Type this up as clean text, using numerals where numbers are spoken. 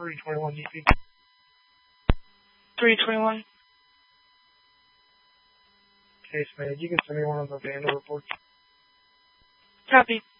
321 DC. 321. Case made. You can send me one of the vandal reports. Copy.